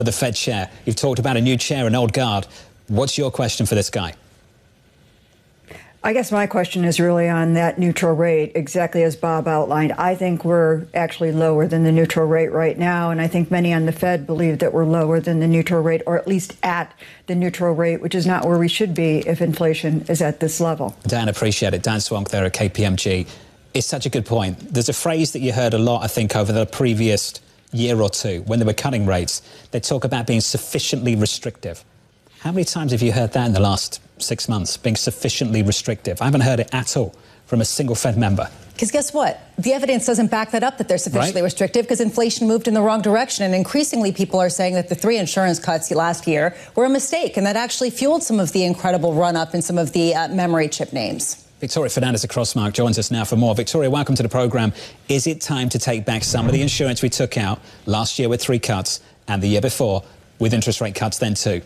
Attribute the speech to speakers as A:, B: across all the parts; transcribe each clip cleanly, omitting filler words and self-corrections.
A: The Fed chair. You've talked about a new chair, an old guard. What's your question for this guy?
B: I guess my question is really on that neutral rate, exactly as Bob outlined. I think we're actually lower than the neutral rate right now, and I think many on the Fed believe that we're lower than the neutral rate, or at least at the neutral rate, which is not where we should be if inflation is at this level.
A: Dan, appreciate it. Dan Swonk there at KPMG. It's such a good point. There's a phrase that you heard a lot, I think, over the previous year or two when they were cutting rates. They talk about being sufficiently restrictive. How many times have you heard that in the last 6 months, being sufficiently restrictive? I haven't heard it at all from a single Fed member.
C: Because guess what? The evidence doesn't back that up, that they're sufficiently restrictive, because inflation moved in the wrong direction. And increasingly, people are saying that the 3 insurance cuts last year were a mistake, and that actually fueled some of the incredible run-up in some of the memory chip names.
A: Victoria Fernandez of Crossmark joins us now for more. Victoria, welcome to the programme. Is it time to take back some of the insurance we took out last year with 3 cuts and the year before with interest rate cuts then too?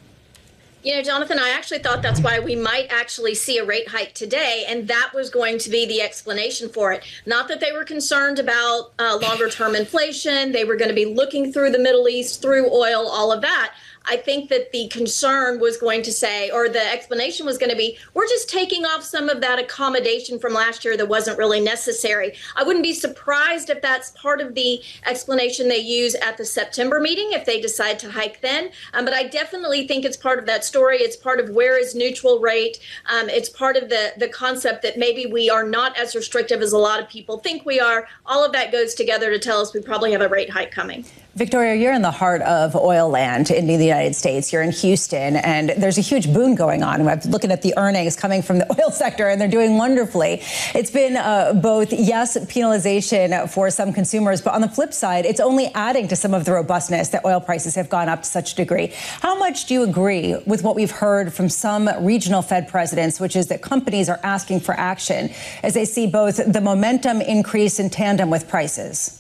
D: You know, Jonathan, I actually thought that's why we might actually see a rate hike today, and that was going to be the explanation for it. Not that they were concerned about longer-term inflation. They were going to be looking through the Middle East, through oil, all of that. I think that the concern was going to say, or the explanation was going to be, we're just taking off some of that accommodation from last year that wasn't really necessary. I wouldn't be surprised if that's part of the explanation they use at the September meeting, if they decide to hike then. But I definitely think it's part of that story. It's part of where is neutral rate. It's part of the concept that maybe we are not as restrictive as a lot of people think we are. All of that goes together to tell us we probably have a rate hike coming.
C: Victoria, you're in the heart of oil land in the United States. You're in Houston, and there's a huge boom going on. I'm looking at the earnings coming from the oil sector, and they're doing wonderfully. It's been both, yes, penalization for some consumers, but on the flip side, it's only adding to some of the robustness that oil prices have gone up to such a degree. How much do you agree with what we've heard from some regional Fed presidents, which is that companies are asking for action as they see both the momentum increase in tandem with prices?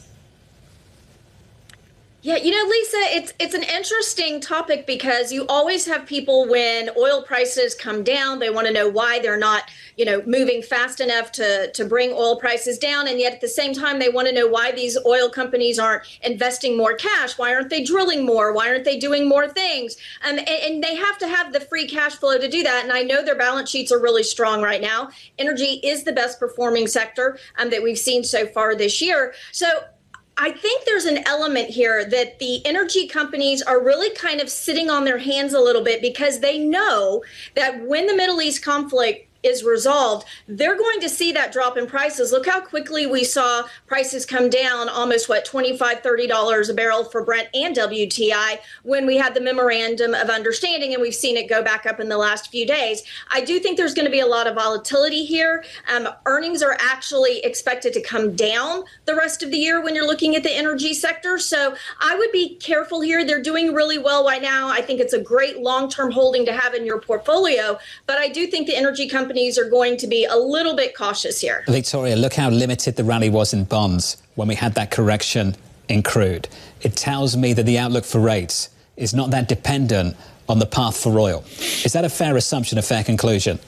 D: Yeah, you know, Lisa, it's an interesting topic because you always have people when oil prices come down, they want to know why they're not, you know, moving fast enough to bring oil prices down. And yet at the same time, they want to know why these oil companies aren't investing more cash. Why aren't they drilling more? Why aren't they doing more things? And they have to have the free cash flow to do that. And I know their balance sheets are really strong right now. Energy is the best performing sector that we've seen so far this year. So I think there's an element here that the energy companies are really kind of sitting on their hands a little bit because they know that when the Middle East conflict is resolved, they're going to see that drop in prices. Look how quickly we saw prices come down almost, $25, $30 a barrel for Brent and WTI when we had the memorandum of understanding, and we've seen it go back up in the last few days. I do think there's going to be a lot of volatility here. Earnings are actually expected to come down the rest of the year when you're looking at the energy sector. So I would be careful here. They're doing really well right now. I think it's a great long-term holding to have in your portfolio, but I do think the energy companies are going to be a little bit cautious here.
A: Victoria, look how limited the rally was in bonds when we had that correction in crude. It tells me that the outlook for rates is not that dependent on the path for oil. Is that a fair assumption, a fair conclusion?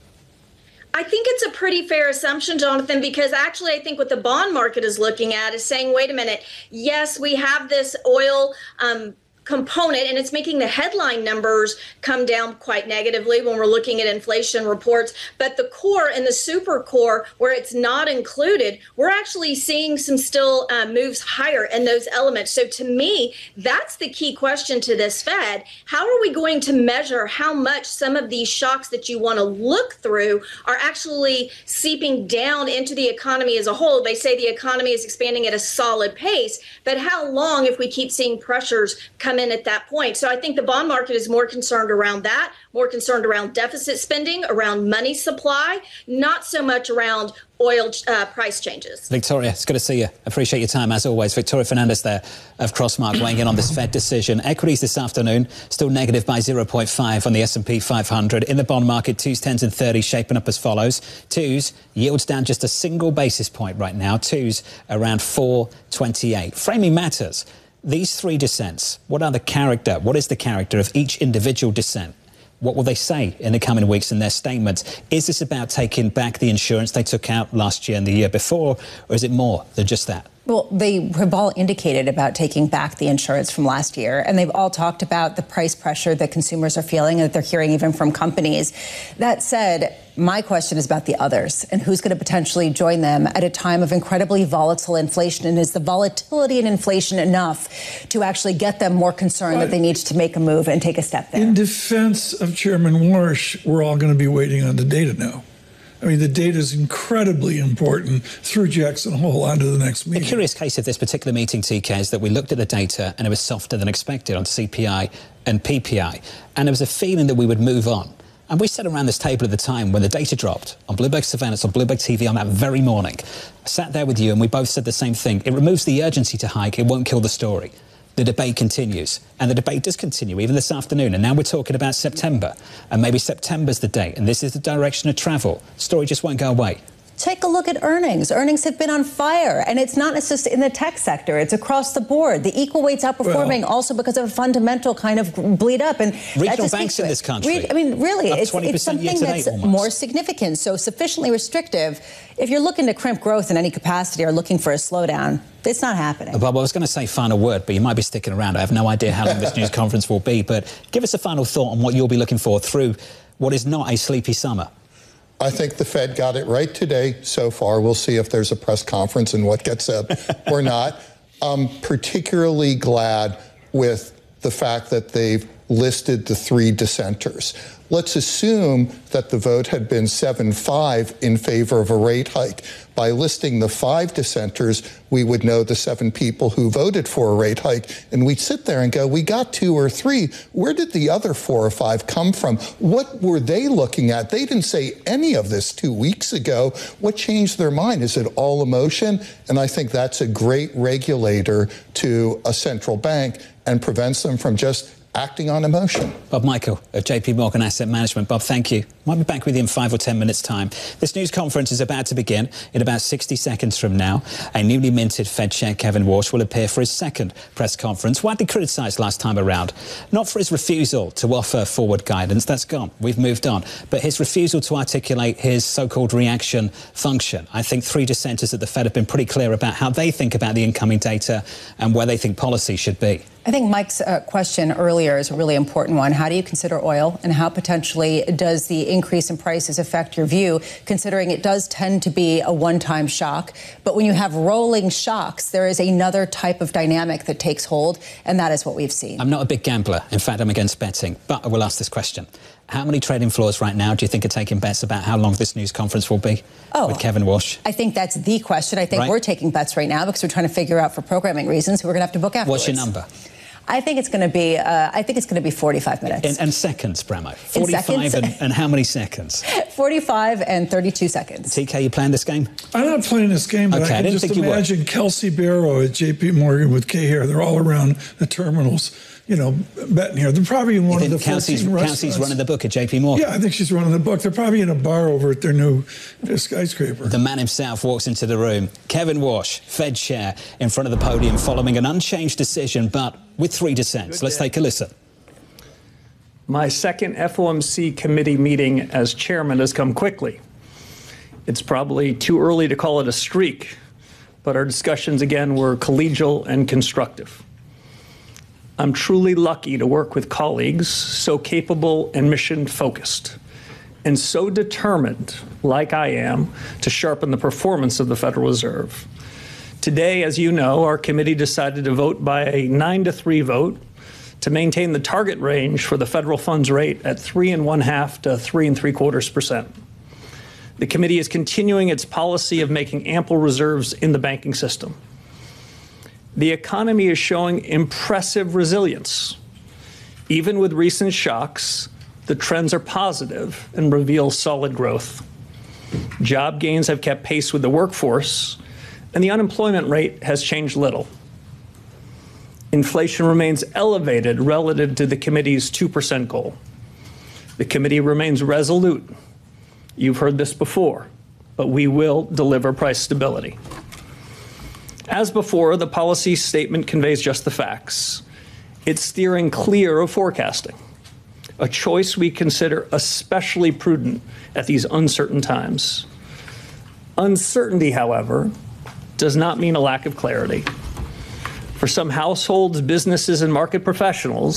D: I think it's a pretty fair assumption, Jonathan, because actually I think what the bond market is looking at is saying, wait a minute, yes, we have this oil component, and it's making the headline numbers come down quite negatively when we're looking at inflation reports. But the core and the super core, where it's not included, we're actually seeing some still moves higher in those elements. So to me, that's the key question to this Fed. How are we going to measure how much some of these shocks that you want to look through are actually seeping down into the economy as a whole? They say the economy is expanding at a solid pace, but how long if we keep seeing pressures come in at that point? So I think the bond market is more concerned around that, more concerned around deficit spending, around money supply, not so much around oil price changes.
A: Victoria, it's good to see you. Appreciate your time as always. Victoria Fernandez there of Crossmark weighing in on this Fed decision. Equities this afternoon still negative by 0.5 on the S&P 500. In the bond market, 2s, 10s and 30s shaping up as follows. 2s, yields down just a single basis point right now. 2s around 4.28. Framing matters. These 3 dissents, what is the character of each individual dissent? What will they say in the coming weeks in their statements? Is this about taking back the insurance they took out last year and the year before, or is it more than just that?
C: Well, they have all indicated about taking back the insurance from last year, and they've all talked about the price pressure that consumers are feeling and that they're hearing even from companies. That said, my question is about the others and who's going to potentially join them at a time of incredibly volatile inflation. And is the volatility in inflation enough to actually get them more concerned that they need to make a move and take a step there?
E: In defense of Chairman Warsh, we're all going to be waiting on the data now. I mean, the data is incredibly important through Jackson Hole on to the next meeting.
A: The curious case of this particular meeting, TK, is that we looked at the data and it was softer than expected on CPI and PPI. And there was a feeling that we would move on. And we sat around this table at the time when the data dropped on Bloomberg Surveillance, on Bloomberg TV on that very morning. I sat there with you and we both said the same thing. It removes the urgency to hike. It won't kill the story. The debate continues, and the debate does continue even this afternoon. And now we're talking about September, and maybe September's the date, and this is the direction of travel. Story just won't go away.
C: Take a look at earnings. Earnings have been on fire, and it's not just in the tech sector. It's across the board. The equal weight's outperforming also because of a fundamental kind of bleed up. And
A: regional banks in this country.
C: I mean, really,
A: up
C: it's
A: 20%
C: something that's more significant. So sufficiently restrictive. If you're looking to crimp growth in any capacity or looking for a slowdown, it's not happening.
A: Bob, I was going to say final word, but you might be sticking around. I have no idea how long this news conference will be, but give us a final thought on what you'll be looking for through what is not a sleepy summer.
F: I think the Fed got it right today so far. We'll see if there's a press conference and what gets said or not. I'm particularly glad with the fact that they've listed the 3 dissenters. Let's assume that the vote had been 7-5 in favor of a rate hike. By listing the 5 dissenters, we would know the 7 people who voted for a rate hike, and we'd sit there and go, we got 2 or 3. Where did the other 4 or 5 come from? What were they looking at? They didn't say any of this 2 weeks ago. What changed their mind? Is it all emotion? And I think that's a great regulator to a central bank and prevents them from just acting on emotion.
A: Bob Michael of JP Morgan Asset Management. Bob, thank you. Might be back with you in 5 or 10 minutes' time. This news conference is about to begin. In about 60 seconds from now, a newly minted Fed Chair Kevin Warsh will appear for his second press conference, widely criticised last time around, not for his refusal to offer forward guidance. That's gone. We've moved on. But his refusal to articulate his so-called reaction function. I think 3 dissenters at the Fed have been pretty clear about how they think about the incoming data and where they think policy should be.
C: I think Mike's question earlier is a really important one. How do you consider oil, and how potentially does the increase in prices affect your view, considering it does tend to be a one-time shock? But when you have rolling shocks, there is another type of dynamic that takes hold, and that is what we've seen.
A: I'm not a big gambler. In fact, I'm against betting. But I will ask this question. How many trading floors right now do you think are taking bets about how long this news conference will be with Kevin Warsh?
C: I think that's the question. I think we're taking bets right now because we're trying to figure out for programming reasons who we're going to have to book afterwards.
A: What's your number?
C: I think it's going to be 45 minutes.
A: And seconds, Bramo. 45 and how many seconds?
C: 45 and 32 seconds.
A: TK, you playing this game?
E: I'm not playing this game, but I can just imagine Kelsey Barrow at JP Morgan with Kay Hare. They're all around the terminals, you know, betting here. They're probably in one of the 14 restaurants.
A: Kelsey's running the book at JP Morgan.
E: Yeah, I think she's running the book. They're probably in a bar over at their new skyscraper.
A: The man himself walks into the room. Kevin Warsh, Fed Chair, in front of the podium following an unchanged decision, but with 3 dissents. Let's take a listen.
G: My second FOMC committee meeting as chairman has come quickly. It's probably too early to call it a streak, but our discussions again were collegial and constructive. I'm truly lucky to work with colleagues so capable and mission-focused, and so determined, like I am, to sharpen the performance of the Federal Reserve. Today, as you know, our committee decided to vote by a 9-3 vote to maintain the target range for the federal funds rate at 3.5% to 3.75%. The committee is continuing its policy of making ample reserves in the banking system. The economy is showing impressive resilience. Even with recent shocks, the trends are positive and reveal solid growth. Job gains have kept pace with the workforce, and the unemployment rate has changed little. Inflation remains elevated relative to the committee's 2% goal. The committee remains resolute. You've heard this before, but we will deliver price stability. As before, the policy statement conveys just the facts. It's steering clear of forecasting, a choice we consider especially prudent at these uncertain times. Uncertainty, however, does not mean a lack of clarity. For some households, businesses, and market professionals,